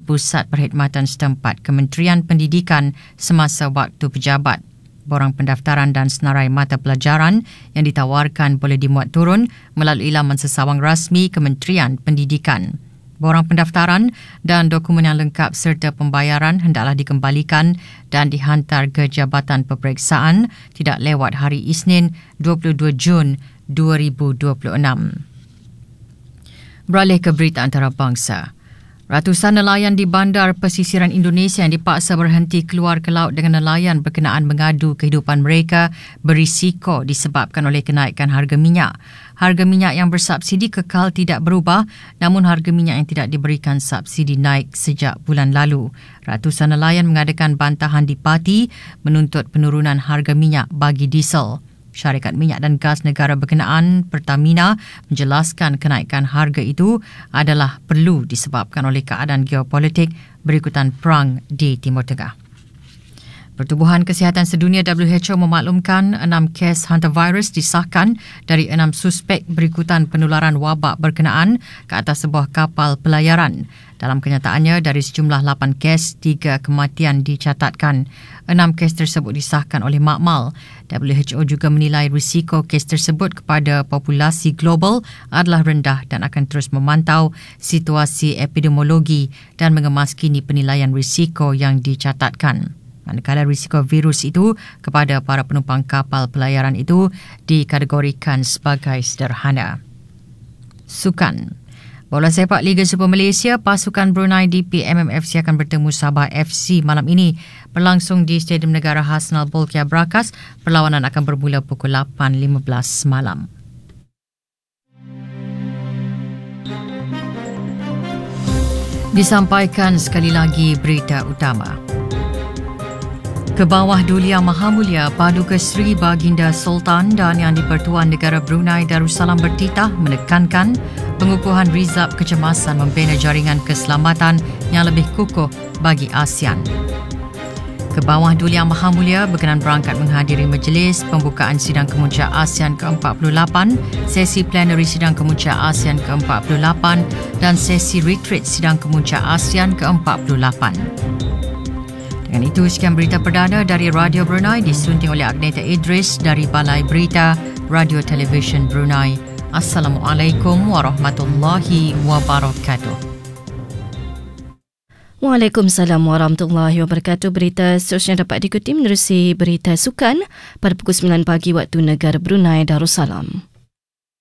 Pusat Perkhidmatan setempat Kementerian Pendidikan semasa waktu pejabat. Borang pendaftaran dan senarai mata pelajaran yang ditawarkan boleh dimuat turun melalui laman sesawang rasmi Kementerian Pendidikan. Borang pendaftaran dan dokumen yang lengkap serta pembayaran hendaklah dikembalikan dan dihantar ke Jabatan Peperiksaan tidak lewat hari Isnin 22 Jun 2026. Beralih ke berita antarabangsa. Ratusan nelayan di bandar pesisiran Indonesia yang dipaksa berhenti keluar ke laut dengan nelayan berkenaan mengadu kehidupan mereka berisiko disebabkan oleh kenaikan harga minyak. Harga minyak yang bersubsidi kekal tidak berubah, namun harga minyak yang tidak diberikan subsidi naik sejak bulan lalu. Ratusan nelayan mengadakan bantahan di Pati menuntut penurunan harga minyak bagi diesel. Syarikat Minyak dan Gas Negara berkenaan Pertamina menjelaskan kenaikan harga itu adalah perlu disebabkan oleh keadaan geopolitik berikutan perang di Timur Tengah. Pertubuhan Kesihatan Sedunia WHO memaklumkan 6 kes hantavirus disahkan dari 6 suspek berikutan penularan wabak berkenaan ke atas sebuah kapal pelayaran. Dalam kenyataannya, dari sejumlah 8 kes, 3 kematian dicatatkan. 6 kes tersebut disahkan oleh Makmal. WHO juga menilai risiko kes tersebut kepada populasi global adalah rendah dan akan terus memantau situasi epidemiologi dan mengemas kini penilaian risiko yang dicatatkan. Manakala risiko virus itu kepada para penumpang kapal pelayaran itu dikategorikan sebagai sederhana. Sukan. Bola sepak Liga Super Malaysia, pasukan Brunei DPMMFC akan bertemu Sabah FC malam ini berlangsung di Stadium Negara Hasnal Bolkiah Brakas. Perlawanan akan bermula pukul 8.15 malam. Disampaikan sekali lagi berita utama. Kebawah Dulia Maha Mulia Paduka Seri Baginda Sultan dan Yang di-Pertuan Negara Brunei Darussalam bertitah menekankan pengukuhan rizab kecemasan membina jaringan keselamatan yang lebih kukuh bagi ASEAN. Kebawah Dulia Maha Mulia berkenan berangkat menghadiri majlis pembukaan sidang kemuncak ASEAN ke-48, sesi plenary sidang kemuncak ASEAN ke-48 dan sesi retreat sidang kemuncak ASEAN ke-48. Dengan itu, sekian berita perdana dari Radio Brunei disunting oleh Agneta Idris dari Balai Berita Radio Television Brunei. Assalamualaikum warahmatullahi wabarakatuh. Waalaikumsalam warahmatullahi wabarakatuh. Berita seterusnya dapat diikuti menerusi berita sukan pada pukul 9 pagi waktu negara Brunei Darussalam.